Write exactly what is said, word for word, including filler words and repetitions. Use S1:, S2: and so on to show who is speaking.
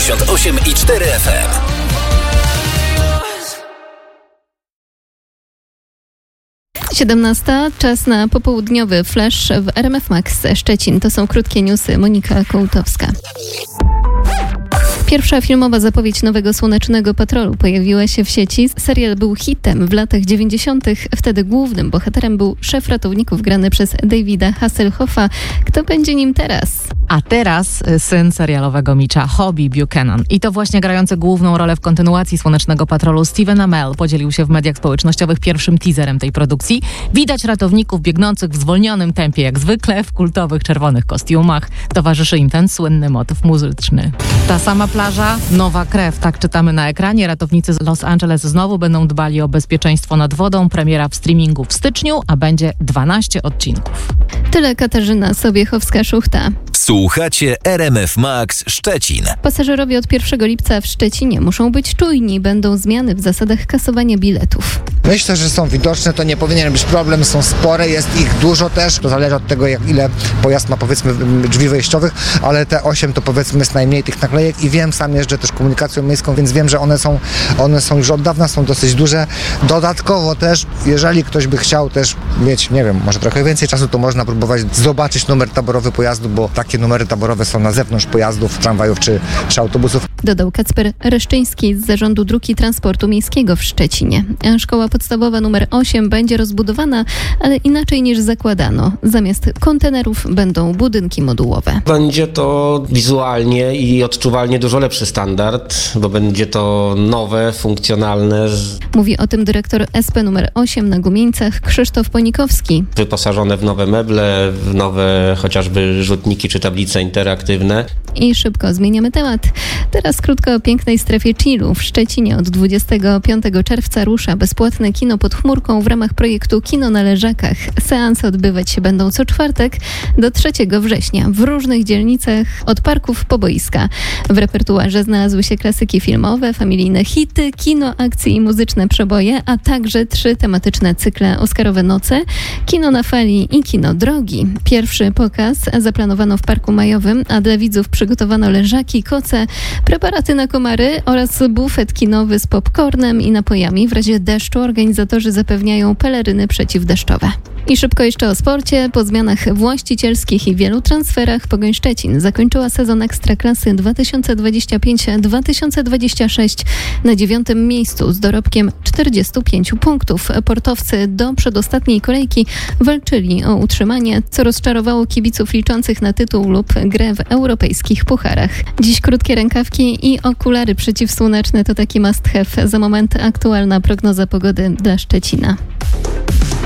S1: dziewięćdziesiąt osiem i cztery F M.
S2: siedemnasta, czas na popołudniowy flash w R M F Max Szczecin. To są krótkie newsy. Monika Kołtowska. Pierwsza filmowa zapowiedź nowego Słonecznego Patrolu pojawiła się w sieci. Serial był hitem w latach dziewięćdziesiątych. Wtedy głównym bohaterem był szef ratowników grany przez Davida Hasselhoffa. Kto będzie nim teraz?
S3: A teraz syn serialowego Mitcha, Hobie Buchanan. I to właśnie grający główną rolę w kontynuacji Słonecznego Patrolu Stephen Amell podzielił się w mediach społecznościowych pierwszym teaserem tej produkcji. Widać ratowników biegnących w zwolnionym tempie jak zwykle w kultowych czerwonych kostiumach. Towarzyszy im ten słynny motyw muzyczny. Ta sama plaża, nowa krew, tak czytamy na ekranie. Ratownicy z Los Angeles znowu będą dbali o bezpieczeństwo nad wodą. Premiera w streamingu w styczniu, a będzie dwanaście odcinków.
S2: Tyle Katarzyna Sobiechowska-Szuchta.
S1: Słuchacie R M F Max Szczecin.
S2: Pasażerowie od pierwszego lipca w Szczecinie muszą być czujni. Będą zmiany w zasadach kasowania biletów.
S4: Myślę, że są widoczne, to nie powinien być problem, są spore, jest ich dużo też. To zależy od tego, jak ile pojazd ma, powiedzmy, drzwi wejściowych, ale te osiem to powiedzmy jest najmniej tych naklejek i wiem, sam jeżdżę też komunikacją miejską, więc wiem, że one są, one są już od dawna, są dosyć duże. Dodatkowo też, jeżeli ktoś by chciał też mieć, nie wiem, może trochę więcej czasu, to można próbować zobaczyć numer taborowy pojazdu, bo takie numery taborowe są na zewnątrz pojazdów, tramwajów czy, czy autobusów.
S2: Dodał Kacper Reszczyński z Zarządu Dróg i Transportu Miejskiego w Szczecinie. Szkoła podstawowa numer osiem będzie rozbudowana, ale inaczej niż zakładano. Zamiast kontenerów będą budynki modułowe.
S5: Będzie to wizualnie i odczuwalnie dużo lepszy standard, bo będzie to nowe, funkcjonalne.
S2: Mówi o tym dyrektor S P numer osiem na Gumieńcach Krzysztof Ponikowski.
S5: Wyposażone w nowe meble, w nowe chociażby rzutniki czy tablice interaktywne.
S2: I szybko zmieniamy temat. Teraz krótko o pięknej strefie chillu. W Szczecinie od dwudziestego piątego czerwca rusza bezpłatne kino pod chmurką w ramach projektu Kino na Leżakach. Seanse odbywać się będą co czwartek do trzeciego września w różnych dzielnicach od parków po boiska. W repertuarze znalazły się klasyki filmowe, familijne hity, kino, akcje i muzyczne przeboje, a także trzy tematyczne cykle Oscarowe Noce, Kino na Fali i Kino Drogi. Pierwszy pokaz zaplanowano w Parku Majowym, a dla widzów przygotowano leżaki, koce, preparaty na komary oraz bufet kinowy z popcornem i napojami. W razie deszczu organizatorzy zapewniają peleryny przeciwdeszczowe. I szybko jeszcze o sporcie. Po zmianach właścicielskich i wielu transferach Pogoń Szczecin zakończyła sezon Ekstraklasy dwa tysiące dwudziesty piąty dwa tysiące dwudziesty szósty na dziewiątym miejscu z dorobkiem czterdziestu pięciu punktów. Portowcy do przedostatniej kolejki walczyli o utrzymanie, co rozczarowało kibiców liczących na tytuł lub grę w europejskich pucharach. Dziś krótkie rękawki i okulary przeciwsłoneczne to taki must have. Za moment aktualna prognoza pogody dla Szczecina.